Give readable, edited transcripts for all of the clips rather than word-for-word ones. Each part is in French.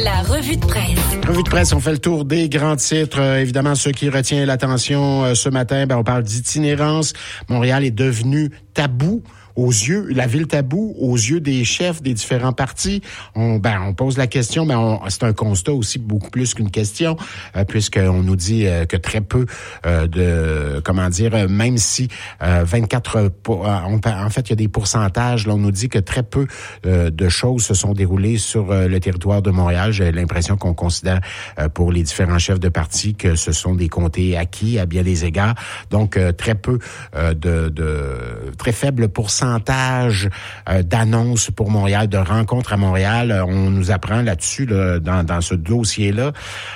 La revue de presse. Revue de presse, on fait le tour des grands titres. Évidemment, ce qui retient l'attention ce matin, on parle d'itinérance. Montréal est devenu tabou la ville tabou aux yeux des chefs des différents partis. On pose la question, c'est un constat aussi beaucoup plus qu'une question, puisqu'on nous dit que très peu même si 24, en fait, il y a des pourcentages, là, on nous dit que très peu de choses se sont déroulées sur le territoire de Montréal. J'ai l'impression qu'on considère pour les différents chefs de parti que ce sont des comtés acquis à bien des égards. Donc, très peu très faible pourcentage d'annonces pour Montréal, de rencontres à Montréal. On nous apprend là-dessus, dans ce dossier-là,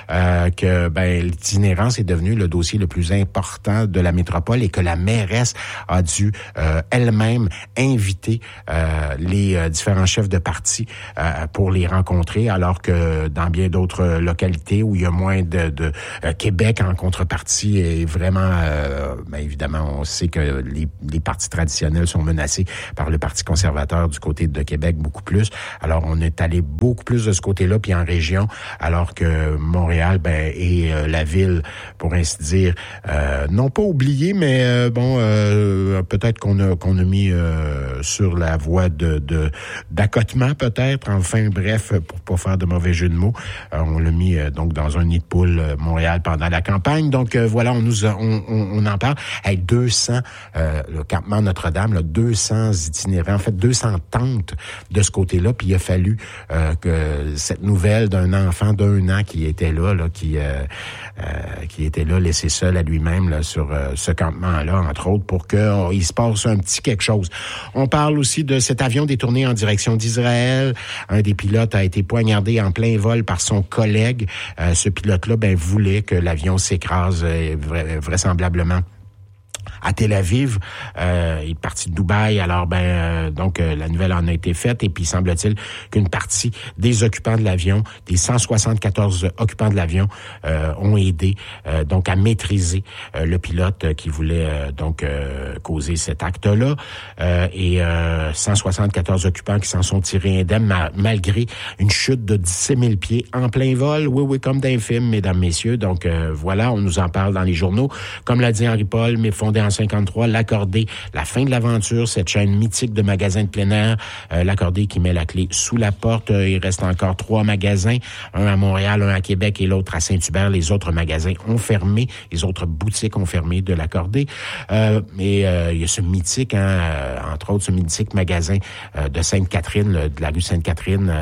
que l'itinérance est devenue le dossier le plus important de la métropole et que la mairesse a dû elle-même inviter les différents chefs de parti pour les rencontrer, alors que dans bien d'autres localités où il y a moins de Québec en contrepartie est vraiment, évidemment, on sait que les partis traditionnels sont menacés par le Parti conservateur du côté de Québec beaucoup plus. Alors, on est allé beaucoup plus de ce côté-là, puis en région, alors que Montréal, est la ville, pour ainsi dire, non pas oubliée, mais peut-être qu'on a mis sur la voie d'accotement, peut-être. Enfin, bref, pour pas faire de mauvais jeu de mots, on l'a mis donc dans un nid de poule Montréal pendant la campagne. Donc voilà, on en parle. 200, le campement Notre-Dame, 200 itinérants, en fait 200 tentes de ce côté-là, puis il a fallu que cette nouvelle d'un enfant d'1 an qui était là, qui était là, laissé seul à lui-même là, sur ce campement-là, entre autres, pour qu'il se passe un petit quelque chose. On parle aussi de cet avion détourné en direction d'Israël. Un des pilotes a été poignardé en plein vol par son collègue. Ce pilote-là, voulait que l'avion s'écrase vraisemblablement à Tel Aviv. Il est parti de Dubaï. Alors, la nouvelle en a été faite. Et puis, semble-t-il qu'une partie des occupants de l'avion, des 174 occupants de l'avion, ont aidé à maîtriser le pilote qui voulait causer cet acte-là. Et 174 occupants qui s'en sont tirés indemnes malgré une chute de 17 000 pieds en plein vol. Oui, comme d'un film, mesdames, messieurs. Donc, voilà, on nous en parle dans les journaux. Comme l'a dit Henri Paul, mais fondé en 53, l'Accordé, la fin de l'aventure, cette chaîne mythique de magasins de plein air, l'Accordé qui met la clé sous la porte. Il reste encore 3 magasins, un à Montréal, un à Québec et l'autre à Saint-Hubert. Les autres magasins ont fermé, les autres boutiques ont fermé de l'Accordé. Mais il y a ce mythique, entre autres, ce mythique magasin de Sainte-Catherine, de la rue Sainte-Catherine,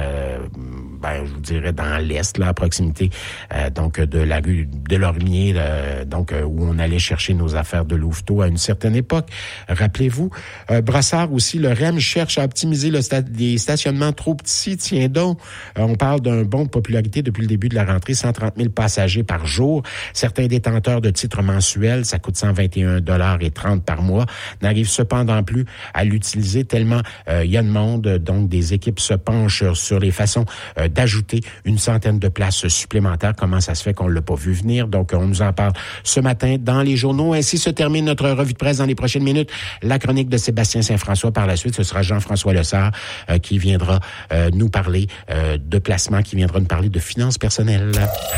je vous dirais dans l'Est, là, à proximité de la rue de Lormier, où on allait chercher nos affaires de Louveteau à une certaine époque. Rappelez-vous, Brossard aussi, le REM cherche à optimiser les stationnements trop petits. Tiens donc, on parle d'un bond de popularité depuis le début de la rentrée, 130 000 passagers par jour. Certains détenteurs de titres mensuels, ça coûte 121,30 $ par mois, n'arrivent cependant plus à l'utiliser tellement il y a de monde. Donc, des équipes se penchent sur les façons d'ajouter une centaine de places supplémentaires. Comment ça se fait qu'on l'a pas vu venir? Donc, on nous en parle ce matin dans les journaux. Ainsi se termine notre revue de presse dans les prochaines minutes. La chronique de Sébastien Saint-François. Par la suite, ce sera Jean-François Lessard qui viendra nous parler de placement, qui viendra nous parler de finances personnelles.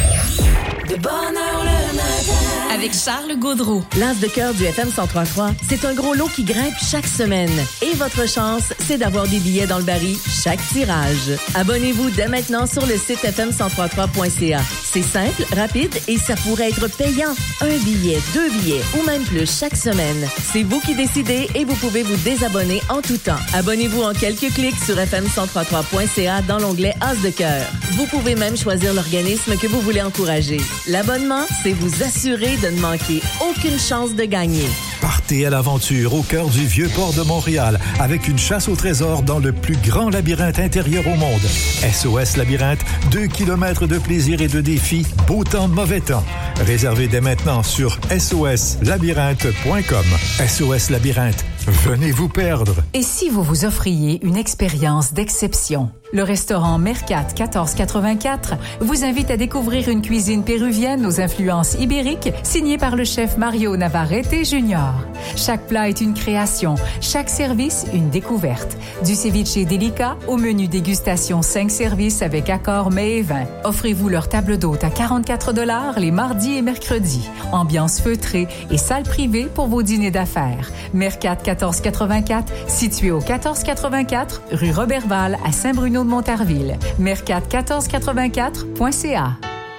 De bonne heure le matin. Avec Charles Gaudreau. L'As de cœur du FM 103.3, c'est un gros lot qui grimpe chaque semaine. Et votre chance, c'est d'avoir des billets dans le baril chaque tirage. Abonnez-vous dès maintenant sur le site fm1033.ca. C'est simple, rapide et ça pourrait être payant. 1 billet, 2 billets ou même plus chaque semaine. C'est vous qui décidez et vous pouvez vous désabonner en tout temps. Abonnez-vous en quelques clics sur fm1033.ca dans l'onglet As de cœur. Vous pouvez même choisir l'organisme que vous voulez encourager. L'abonnement, c'est vous assurer de ne manquer aucune chance de gagner. Partez à l'aventure au cœur du Vieux-Port de Montréal avec une chasse au trésor dans le plus grand labyrinthe intérieur au monde. SOS Labyrinthe, 2 kilomètres de plaisir et de défis, beau temps, mauvais temps. Réservez dès maintenant sur soslabyrinthe.com. SOS Labyrinthe, venez vous perdre. Et si vous vous offriez une expérience d'exception? Le restaurant Mercat 1484 vous invite à découvrir une cuisine péruvienne aux influences ibériques signée par le chef Mario Navarrete Jr. Chaque plat est une création, chaque service une découverte. Du ceviche délicat au menu dégustation 5 services avec accord mets et vins. Offrez-vous leur table d'hôte à 44 $ les mardis et mercredis. Ambiance feutrée et salle privée pour vos dîners d'affaires. Mercat 1484, situé au 1484 rue Roberval à Saint-Bruno de Montarville. Mercat1484.ca.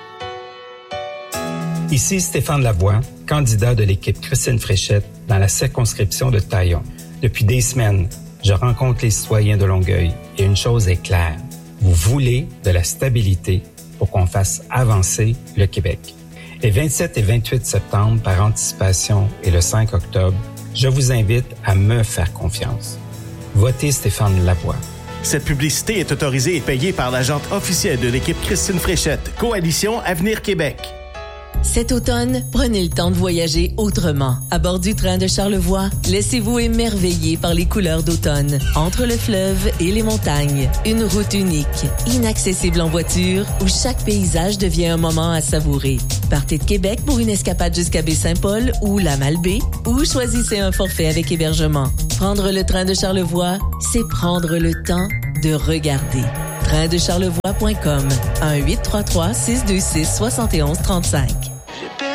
Ici Stéphane Lavoie, candidat de l'équipe Christine Fréchette dans la circonscription de Taillon. Depuis des semaines, je rencontre les citoyens de Longueuil et une chose est claire. Vous voulez de la stabilité pour qu'on fasse avancer le Québec. Les 27 et 28 septembre, par anticipation, et le 5 octobre, je vous invite à me faire confiance. Votez Stéphane Lavoie. Cette publicité est autorisée et payée par l'agente officielle de l'équipe Christine Fréchette, Coalition Avenir Québec. Cet automne, prenez le temps de voyager autrement. À bord du train de Charlevoix, laissez-vous émerveiller par les couleurs d'automne. Entre le fleuve et les montagnes, une route unique, inaccessible en voiture, où chaque paysage devient un moment à savourer. Partez de Québec pour une escapade jusqu'à Baie-Saint-Paul ou la Malbaie, ou choisissez un forfait avec hébergement. Prendre le train de Charlevoix, c'est prendre le temps de regarder. Traindecharlevoix.com 1-833-626-7135